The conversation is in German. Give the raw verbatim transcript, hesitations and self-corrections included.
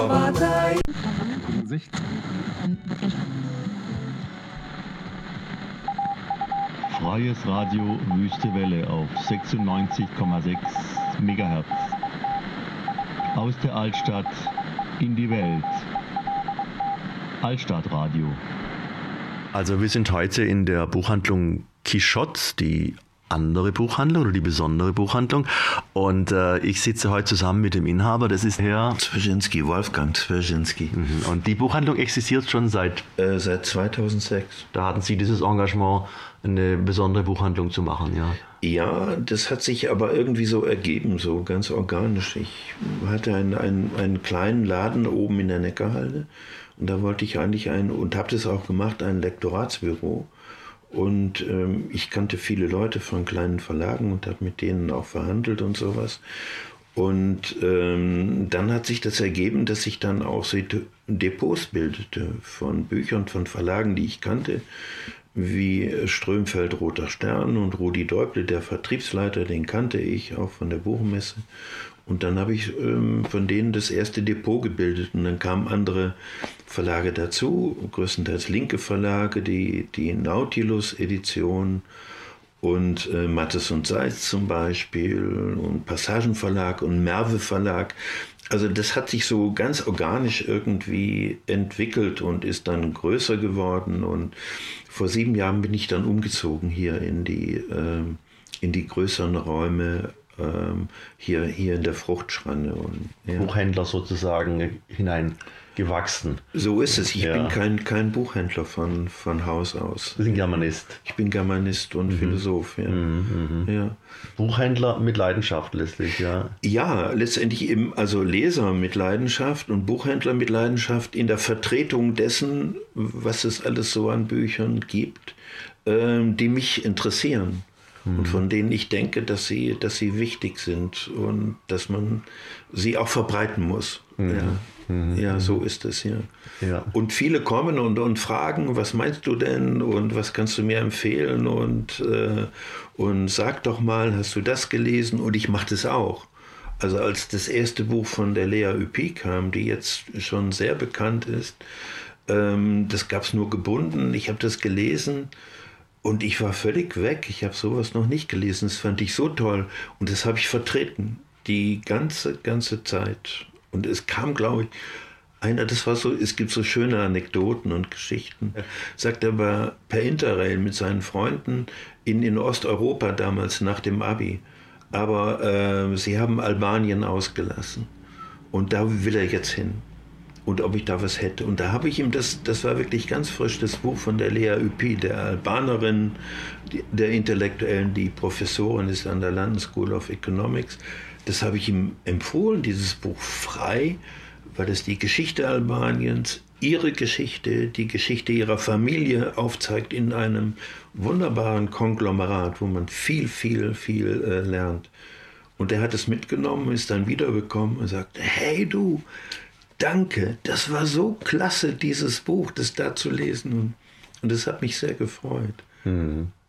Freies Radio Wüste Welle auf sechsundneunzig Komma sechs Megahertz. Aus der Altstadt in die Welt. Altstadtradio. Also wir sind heute in der Buchhandlung Quichotte, die andere Buchhandlung oder die besondere Buchhandlung. Und äh, ich sitze heute zusammen mit dem Inhaber, das ist Herr Zwierzyński, Wolfgang Zwierzyński. Mhm. Und die Buchhandlung existiert schon seit? Äh, seit zweitausendsechs. Da hatten Sie dieses Engagement, eine besondere Buchhandlung zu machen, ja? Ja, das hat sich aber irgendwie so ergeben, so ganz organisch. Ich hatte einen, einen, einen kleinen Laden oben in der Neckarhalde und da wollte ich eigentlich ein, und habe das auch gemacht, ein Lektoratsbüro. Und ähm, ich kannte viele Leute von kleinen Verlagen und habe mit denen auch verhandelt und sowas. Und ähm, dann hat sich das ergeben, dass sich dann auch so Depots bildete von Büchern von Verlagen, die ich kannte, wie Strömfeld Roter Stern und Rudi Deuble, der Vertriebsleiter, den kannte ich auch von der Buchmesse. Und dann habe ich ähm, von denen das erste Depot gebildet und dann kamen andere Verlage dazu, größtenteils linke Verlage, die, die Nautilus-Edition und äh, Mattes und Seitz zum Beispiel und Passagenverlag und Merve Verlag. Also das hat sich so ganz organisch irgendwie entwickelt und ist dann größer geworden und vor sieben Jahren bin ich dann umgezogen hier in die, äh, in die größeren Räume Hier, hier in der Fruchtschranne. Und, ja. Buchhändler sozusagen hineingewachsen. So ist es. Ich ja. bin kein, kein Buchhändler von, von Haus aus. Sie sind Germanist. Ich bin Germanist und mhm. Philosoph. Ja. Mhm, mhm. Ja. Buchhändler mit Leidenschaft letztlich, ja. Ja, letztendlich eben also Leser mit Leidenschaft und Buchhändler mit Leidenschaft in der Vertretung dessen, was es alles so an Büchern gibt, ähm, die mich interessieren. Und von denen ich denke, dass sie, dass sie wichtig sind und dass man sie auch verbreiten muss. Mhm. Ja. Mhm. Ja, so ist es, ja. ja. Und viele kommen und, und fragen, was meinst du denn und was kannst du mir empfehlen und, äh, und sag doch mal, hast du das gelesen? Und ich mache das auch. Also als das erste Buch von der Lea Ypi kam, die jetzt schon sehr bekannt ist, ähm, das gab es nur gebunden, ich habe das gelesen. Und ich war völlig weg. Ich habe sowas noch nicht gelesen. Das fand ich so toll. Und das habe ich vertreten. Die ganze, ganze Zeit. Und es kam, glaube ich, einer, das war so, es gibt so schöne Anekdoten und Geschichten. Sagt aber per Interrail mit seinen Freunden in, in Osteuropa damals nach dem Abi. Aber äh, sie haben Albanien ausgelassen. Und da will er jetzt hin. Und ob ich da was hätte. Und da habe ich ihm das, das war wirklich ganz frisch, das Buch von der Lea Ypi, der Albanerin, die, der Intellektuellen, die Professorin ist an der London School of Economics. Das habe ich ihm empfohlen, dieses Buch frei, weil es die Geschichte Albaniens, ihre Geschichte, die Geschichte ihrer Familie aufzeigt in einem wunderbaren Konglomerat, wo man viel, viel, viel äh, lernt. Und er hat es mitgenommen, ist dann wiedergekommen und sagt, hey du, danke, das war so klasse, dieses Buch, das da zu lesen. Und das hat mich sehr gefreut. Mhm.